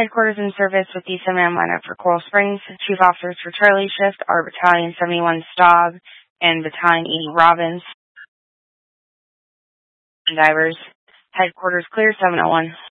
Headquarters in service with the 7-man lineup for Coral Springs. Chief officers for Charlie Shift are Battalion 71 Staub and Battalion 80 Robbins. Divers. Headquarters clear 701.